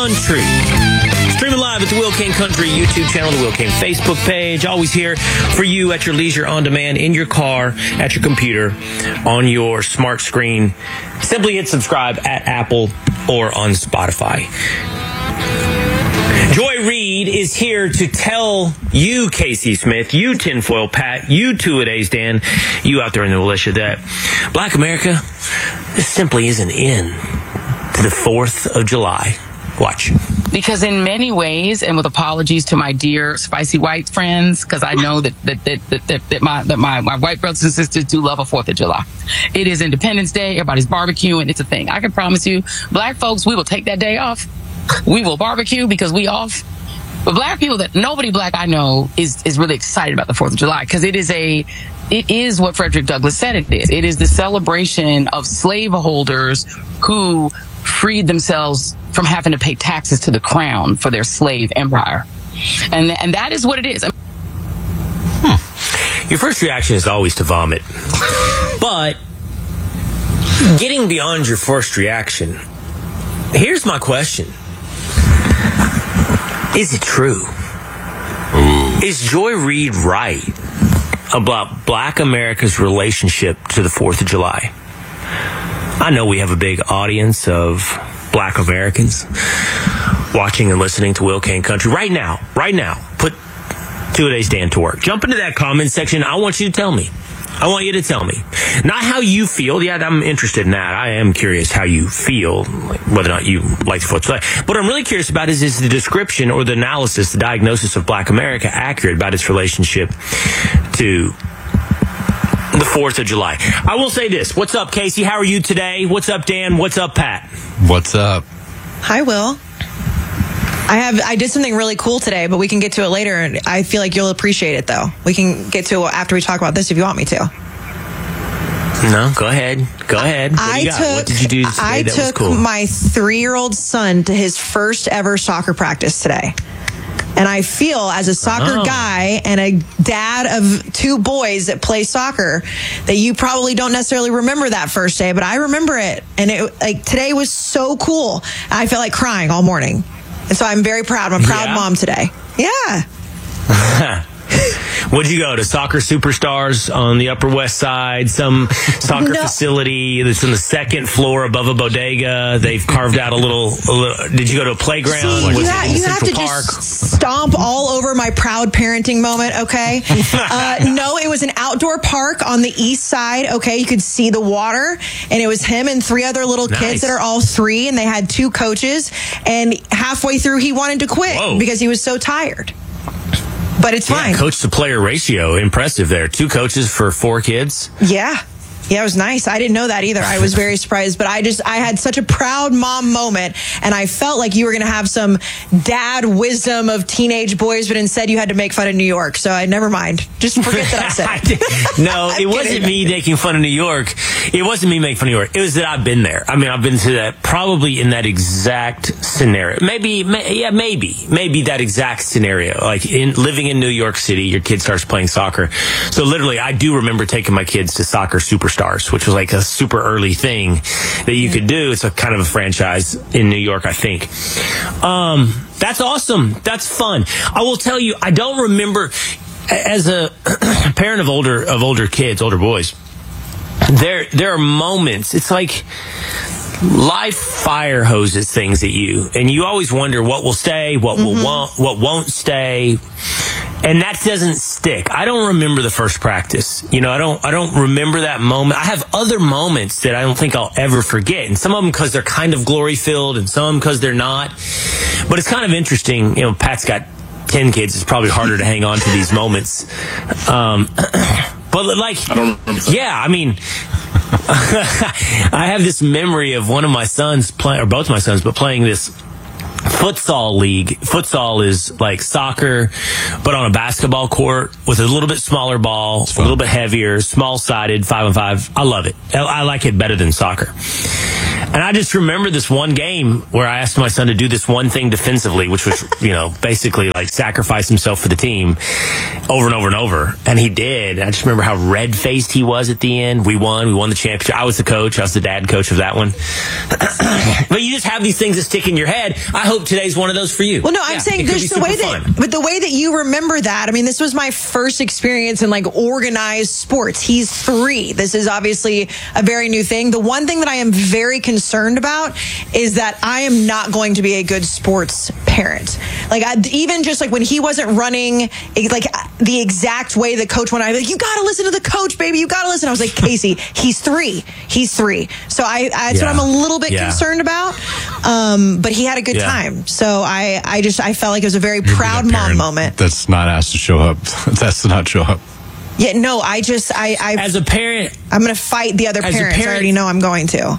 Country. Streaming live at the Will King Country YouTube channel, the Will King Facebook page. Always here for you at your leisure, on demand, in your car, at your computer, on your smart screen. Simply hit subscribe at Apple or on Spotify. Joy Reid is here to tell you, Casey Smith, you Tinfoil Pat, you Two-A-Days Dan, you out there in the militia, that Black America, this simply isn't in to the 4th of July. Watch. Because in many ways, and with apologies to my dear spicy white friends, because I know that my white brothers and sisters do love a 4th of July. It is Independence Day. Everybody's barbecuing. It's a thing. I can promise you, black folks, we will take that day off. We will barbecue because we off. But black people, that nobody black I know is really excited about the 4th of July, because it is what Frederick Douglass said it is. It is the celebration of slaveholders who freed themselves from having to pay taxes to the crown for their slave empire. And that is what it is. Your first reaction is always to vomit. But getting beyond your first reaction, here's my question. Is it true? Is Joy Reid right about Black America's relationship to the 4th of July? I know we have a big audience of Black Americans watching and listening to Will King Country right now. Put Two-A-Days Dan to work. Jump into that comment section. I want you to tell me. I want you to tell me. Not how you feel. Yeah, I'm interested in that. I am curious how you feel, whether or not you like the 4th of July. What I'm really curious about is the description or the analysis, the diagnosis of Black America accurate about its relationship to the 4th of July? I will say this. What's up, Casey? How are you today? What's up, Dan? What's up, Pat? What's up? Hi, Will. I did something really cool today, but we can get to it later. And I feel like you'll appreciate it, though. We can get to it after we talk about this if you want me to. No, go ahead. What do you got? What did you do today that was cool? I took my 3-year-old son to his first ever soccer practice today. And I feel, as a soccer guy and a dad of 2 boys that play soccer, that you probably don't necessarily remember that first day, but I remember it. And today was so cool. I felt like crying all morning. And so I'm very proud. I'm a proud mom today. Yeah. What'd you go to? Soccer Superstars on the Upper West Side, some soccer facility that's on the 2nd floor above a bodega. They've carved out a little. Did you go to a playground? See, you have to Park? Just stomp all over my proud parenting moment, okay? No, it was an outdoor park on the east side, okay? You could see the water, and it was him and 3 other little kids that are all 3, and they had 2 coaches, and halfway through he wanted to quit because he was so tired. But it's fine. Coach to player ratio, impressive there. 2 coaches for 4 kids. Yeah, it was nice. I didn't know that either. I was very surprised, but I had such a proud mom moment, and I felt like you were going to have some dad wisdom of teenage boys, but instead you had to make fun of New York. So never mind. Just forget that I said it. No, it wasn't me making fun of New York. It wasn't me making fun of New York. It was that I've been there. I mean, I've been to that, probably in that exact scenario. Maybe that exact scenario. Like living in New York City, your kid starts playing soccer. So literally, I do remember taking my kids to Soccer Superstars, which was like a super early thing that you could do. It's a kind of a franchise in New York, I think. That's awesome. That's fun. I will tell you, I don't remember, as a parent of older kids, older boys, there are moments. It's like life fire hoses things at you, and you always wonder what will stay, what won't stay. And that doesn't stick. I don't remember the first practice. I don't remember that moment. I have other moments that I don't think I'll ever forget. And some of them because they're kind of glory filled, and some of them because they're not. But it's kind of interesting. Pat's got 10 kids. It's probably harder to hang on to these moments. But I don't remember. Yeah, I mean, I have this memory of one of my sons playing, or both my sons, but playing this futsal league. Futsal is like soccer, but on a basketball court with a little bit smaller ball, a little bit heavier, small-sided, 5-on-5. I love it. I like it better than soccer. And I just remember this one game where I asked my son to do this one thing defensively, which was, basically like sacrifice himself for the team over and over and over. And he did. I just remember how red-faced he was at the end. We won the championship. I was the coach. I was the dad coach of that one. But you just have these things that stick in your head. I hope today's one of those for you. Well, no, I'm saying there's the way but the way that you remember that, I mean, this was my first experience in like organized sports. He's 3. This is obviously a very new thing. The one thing that I am very concerned about is that I am not going to be a good sports parent. Like, even just like when he wasn't running like the exact way the coach wanted, I was like, you got to listen to the coach, baby. You got to listen. I was like, Casey, he's 3. He's 3. So that's what I'm a little bit concerned about. But he had a good time. So I felt like it was a very proud mom moment. That's not asked to show up. That's not show up. Yeah, no, I as a parent, I'm going to fight the other parents. I already know I'm going to.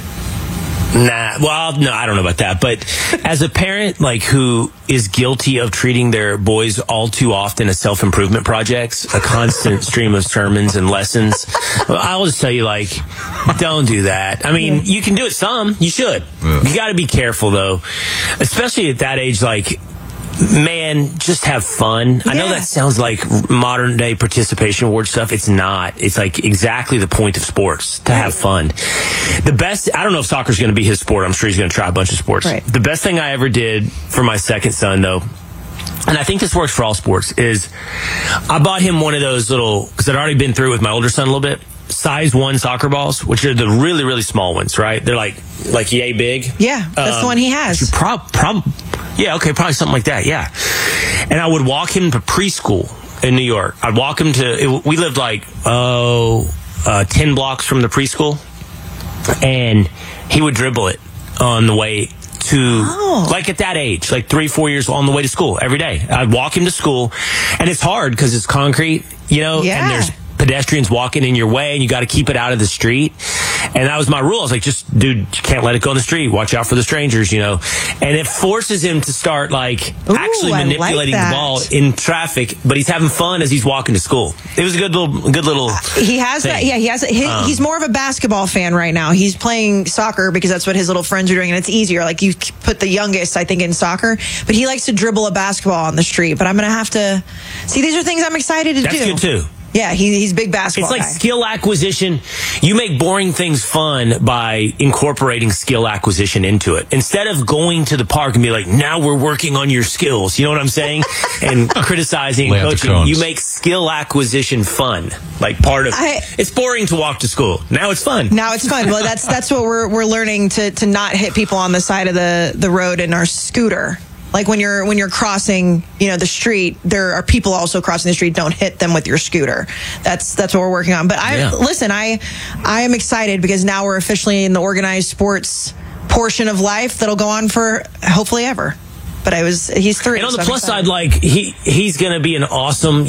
Nah, well, no, I don't know about that. But as a parent, like, who is guilty of treating their boys all too often as self-improvement projects, a constant stream of sermons and lessons, I'll just tell you, like, don't do that. I mean, you can do it some. You should. You got to be careful, though, especially at that age, like, man, just have fun. I know that sounds like modern day participation award stuff. It's not. It's like exactly the point of sports, to have fun. The best, I don't know if soccer's going to be his sport. I'm sure he's going to try a bunch of sports. Right. The best thing I ever did for my second son, though, and I think this works for all sports, is I bought him one of those little, because I'd already been through it with my older son a little bit, size 1 soccer balls, which are the really, really small ones, right? They're like yay big. Yeah, that's the one he has. Yeah, okay, probably something like that, yeah. And I would walk him to preschool in New York. I'd walk him we lived like, 10 blocks from the preschool. And he would dribble it on the way to, like at that age, like 3-4 years on the way to school every day. I'd walk him to school. And it's hard because it's concrete, and there's pedestrians walking in your way, and you got to keep it out of the street. And that was my rule. I was like, dude, you can't let it go in the street. Watch out for the strangers, And it forces him to start actually manipulating the ball in traffic, but he's having fun as he's walking to school. It was a good little he has thing. That. Yeah, he has. He's more of a basketball fan right now. He's playing soccer because that's what his little friends are doing, and it's easier. Like, you put the youngest, I think, in soccer, but he likes to dribble a basketball on the street. But I'm going to have to see. These are things I'm excited to do. That's good too. Yeah, he's big basketball. It's like skill acquisition. You make boring things fun by incorporating skill acquisition into it. Instead of going to the park and be like, now we're working on your skills. You know what I'm saying? And criticizing and coaching. You make skill acquisition fun. Like part of it's boring to walk to school. Now it's fun. Well, that's what we're learning to not hit people on the side of the road in our scooter. Like when you're crossing, the street, there are people also crossing the street. Don't hit them with your scooter. That's what we're working on. But listen, I am excited because now we're officially in the organized sports portion of life that'll go on for hopefully ever. But he's 3. And on the plus side, he's going to be an awesome,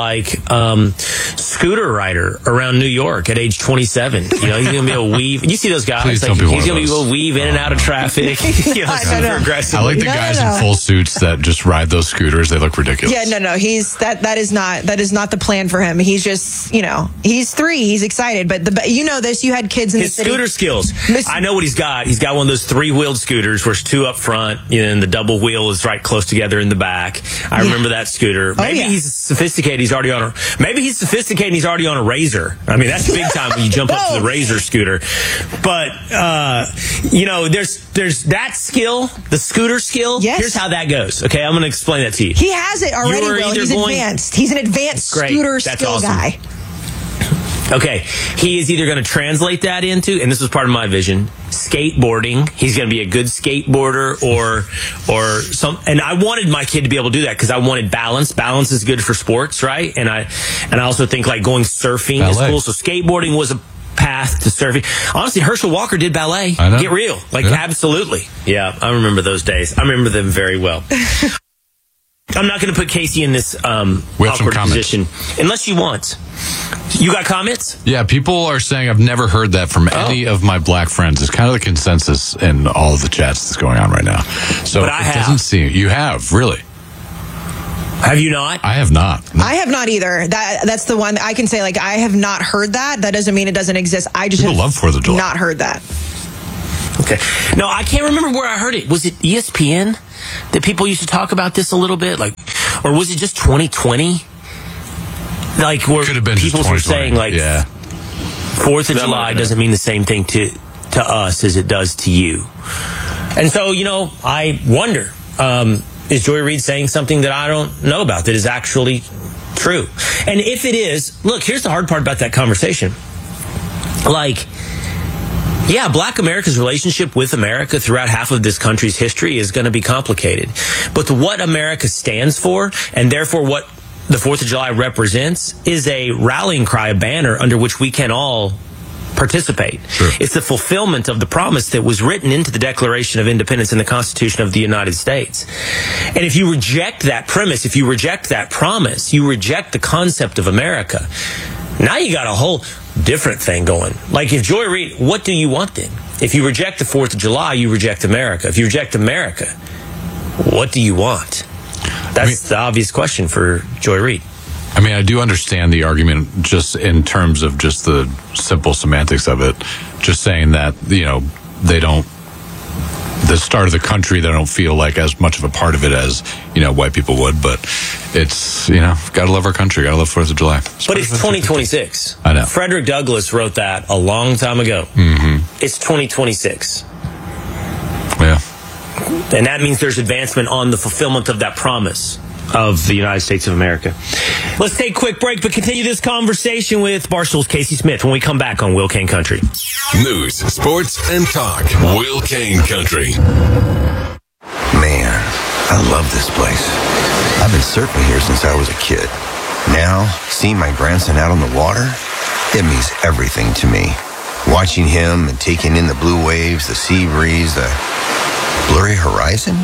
scooter rider around New York at age 27. He's going to be able to weave. You see those guys? He's going to be able to weave in and out of traffic. Super aggressive. I like the guys in full suits that just ride those scooters. They look ridiculous. Yeah, no. That is not the plan for him. He's just, he's 3. He's excited. But this, you had kids in the city. His scooter skills. I know what he's got. He's got one of those 3-wheeled scooters where it's 2 up front, and the double wheel is right close together in the back. I remember that scooter. Maybe he's sophisticated. He's already on a Razor. I mean, that's big time when you jump up to the Razor scooter. But there's that skill, the scooter skill. Yes. Here's how that goes. Okay, I'm going to explain that to you. He has it already. He's advanced. He's an advanced scooter skill guy. Okay, he is either going to translate that into, and this was part of my vision, skateboarding. He's going to be a good skateboarder or some. And I wanted my kid to be able to do that because I wanted balance. Balance is good for sports, right? And I also think going surfing is cool. So skateboarding was a path to surfing. Honestly, Herschel Walker did ballet. I know. Get real, absolutely. Yeah, I remember those days. I remember them very well. I'm not going to put Casey in this awkward position unless you want. You got comments? Yeah, people are saying I've never heard that from any of my black friends. It's kind of the consensus in all of the chats that's going on right now. So but it doesn't seem you have really. Have you not? I have not. No. I have not either. That's the one I can say. I have not heard that. That doesn't mean it doesn't exist. I just love 4th of July. Not heard that. Okay. No, I can't remember where I heard it. Was it ESPN that people used to talk about this a little bit? Or was it just 2020? Where could have been people were saying 4th of July doesn't mean the same thing to us as it does to you. And so, I wonder, Is Joy Reid saying something that I don't know about that is actually true? And if it is, look, here's the hard part about that conversation. Like, yeah, Black America's relationship with America throughout half of this country's history is going to be complicated. But what America stands for, and therefore what the 4th of July represents, is a rallying cry, a banner under which we can all participate. Sure. It's the fulfillment of the promise that was written into the Declaration of Independence and the Constitution of the United States. And if you reject that premise, if you reject that promise, you reject the concept of America. Now you got a whole different thing going. Like, if Joy Reid, what do you want then? If you reject the 4th of July, you reject America. If you reject America, what do you want? That's the obvious question for Joy Reid. I mean, I do understand the argument just in terms of just the simple semantics of it. Just saying that, you know, they don't, the start of the country, they don't feel like as much of a part of it as, you know, white people would. But it's, you know, gotta love our country, gotta love 4th of July. But it's 2026. I know. Frederick Douglass wrote that a long time ago. Mm-hmm. It's 2026. Yeah. And that means there's advancement on the fulfillment of that promise of the United States of America. Let's take a quick break, but continue this conversation with Barstool's Casey Smith when we come back on Will Kane Country. News, sports, and talk. Will Kane Country. Man, I love this place. I've been surfing here since I was a kid. Now, seeing my grandson out on the water, it means everything to me. Watching him and taking in the blue waves, the sea breeze, the blurry horizon.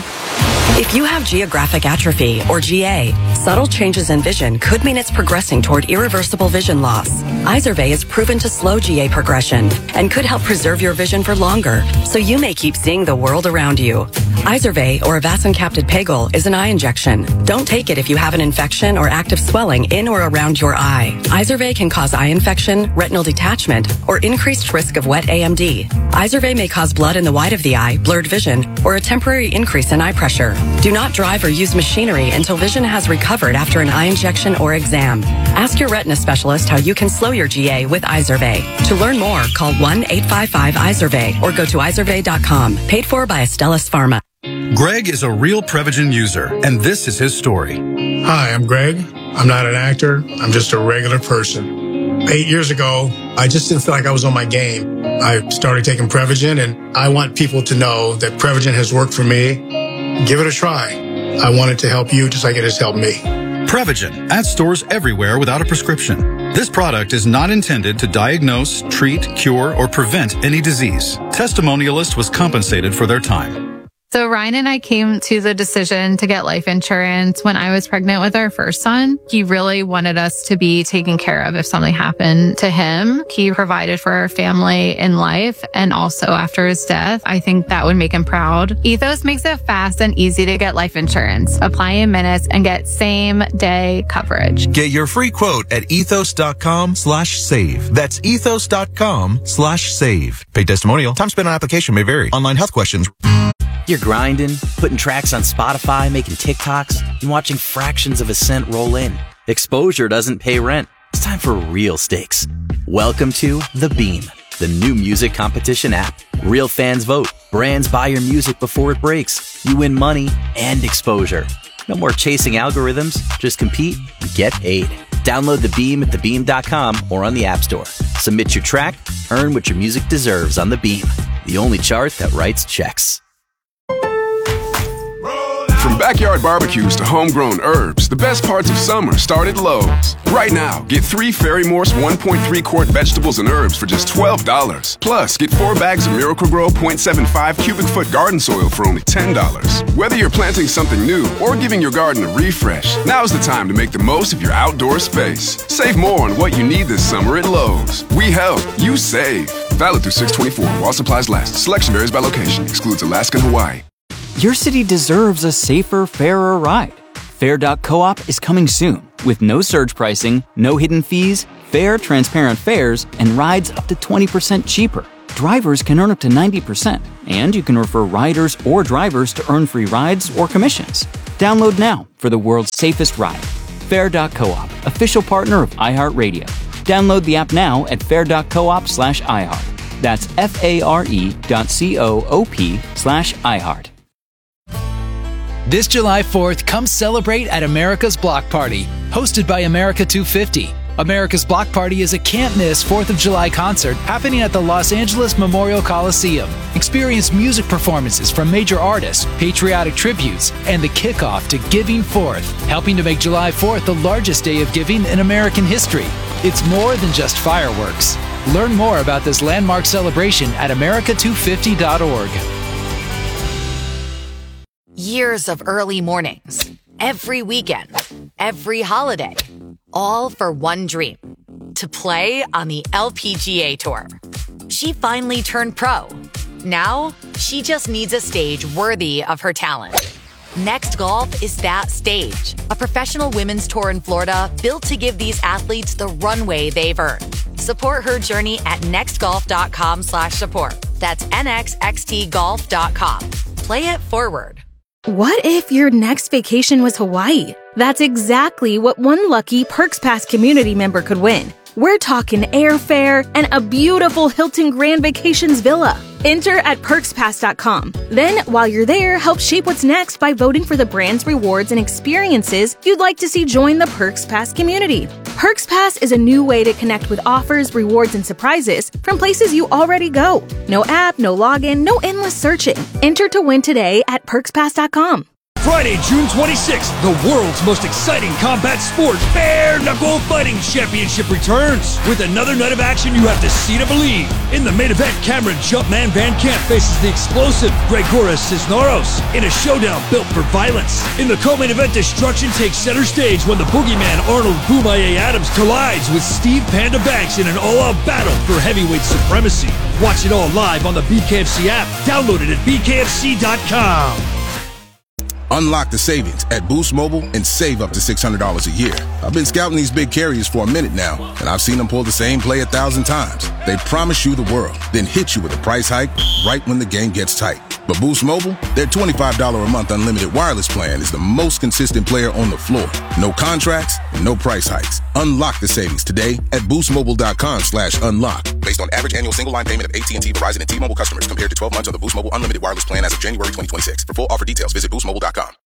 If you have geographic atrophy, or GA, subtle changes in vision could mean it's progressing toward irreversible vision loss. Izervay is proven to slow GA progression and could help preserve your vision for longer, so you may keep seeing the world around you. Izervay, or avacincaptad pegol, is an eye injection. Don't take it if you have an infection or active swelling in or around your eye. Izervay can cause eye infection, retinal detachment, or increased risk of wet AMD. Izervay may cause blood in the white of the eye, blurred vision, or a temporary increase in eye pressure. Do not drive or use machinery until vision has recovered after an eye injection or exam. Ask your retina specialist how you can slow your GA with Izervay. To learn more, call 1-855-IZERVAY or go to izervay.com. Paid for by Astellas Pharma. Greg is a real Prevagen user, and this is his story. Hi, I'm Greg. I'm not an actor. I'm just a regular person. 8 years ago, I just didn't feel like I was on my game. I started taking Prevagen, and I want people to know that Prevagen has worked for me. Give it a try. I want it to help you just like it has helped me. Prevagen, at stores everywhere without a prescription. This product is not intended to diagnose, treat, cure, or prevent any disease. Testimonialist was compensated for their time. So Ryan and I came to the decision to get life insurance when I was pregnant with our first son. He really wanted us to be taken care of if something happened to him. He provided for our family in life and also after his death. I think that would make him proud. Ethos makes it fast and easy to get life insurance. Apply in minutes and get same day coverage. Get your free quote at ethos.com/save. That's ethos.com/save. Paid testimonial. Time spent on application may vary. Online health questions. You're grinding, putting tracks on Spotify, making TikToks, and watching fractions of a cent roll in. Exposure doesn't pay rent. It's time for real stakes. Welcome to The Beam, the new music competition app. Real fans vote. Brands buy your music before it breaks. You win money and exposure. No more chasing algorithms. Just compete and get paid. Download The Beam at thebeam.com or on the App Store. Submit your track, earn what your music deserves on The Beam, the only chart that writes checks. From backyard barbecues to homegrown herbs, the best parts of summer start at Lowe's. Right now, get 3 Ferry Morse 1.3-quart vegetables and herbs for just $12. Plus, get 4 bags of Miracle-Gro 0.75 cubic foot garden soil for only $10. Whether you're planting something new or giving your garden a refresh, now's the time to make the most of your outdoor space. Save more on what you need this summer at Lowe's. We help, you save. Valid through 6/24 while supplies last. Selection varies by location. Excludes Alaska and Hawaii. Your city deserves a safer, fairer ride. Fair.coop is coming soon with no surge pricing, no hidden fees, fair, transparent fares, and rides up to 20% cheaper. Drivers can earn up to 90%, and you can refer riders or drivers to earn free rides or commissions. Download now for the world's safest ride. Fair.coop, official partner of iHeartRadio. Download the app now at fair.coop/iHeart. That's FARE.coop/iHeart. This July 4th, come celebrate at America's Block Party, hosted by America 250. America's Block Party is a can't-miss 4th of July concert happening at the Los Angeles Memorial Coliseum. Experience music performances from major artists, patriotic tributes, and the kickoff to Giving Fourth, helping to make July 4th the largest day of giving in American history. It's more than just fireworks. Learn more about this landmark celebration at america250.org. Years of early mornings, every weekend, every holiday, all for one dream, to play on the LPGA Tour. She finally turned pro. Now, she just needs a stage worthy of her talent. Next Golf is that stage, a professional women's tour in Florida built to give these athletes the runway they've earned. Support her journey at nextgolf.com/support. That's nxxtgolf.com. Play it forward. What if your next vacation was Hawaii? That's exactly what one lucky Perks Pass community member could win. We're talking airfare and a beautiful Hilton Grand Vacations villa. Enter at perkspass.com. Then, while you're there, help shape what's next by voting for the brands, rewards, and experiences you'd like to see join the Perks Pass community. Perks Pass is a new way to connect with offers, rewards, and surprises from places you already go. No app, no login, no endless searching. Enter to win today at perkspass.com. Friday, June 26th, the world's most exciting combat sport, Bare Knuckle Fighting Championship returns. With another night of action you have to see to believe. In the main event, Cameron Jumpman Van Camp faces the explosive Gregoras Cisneros in a showdown built for violence. In the co-main event, destruction takes center stage when the boogeyman Arnold Boomaye Adams collides with Steve Panda Banks in an all-out battle for heavyweight supremacy. Watch it all live on the BKFC app. Download it at bkfc.com. Unlock the savings at Boost Mobile and save up to $600 a year. I've been scouting these big carriers for a minute now, and I've seen them pull the same play 1,000 times. They promise you the world, then hit you with a price hike right when the game gets tight. But Boost Mobile, their $25 a month unlimited wireless plan is the most consistent player on the floor. No contracts, no price hikes. Unlock the savings today at boostmobile.com/unlock. Based on average annual single line payment of AT&T, Verizon, and T-Mobile customers compared to 12 months on the Boost Mobile unlimited wireless plan as of January 2026. For full offer details, visit boostmobile.com.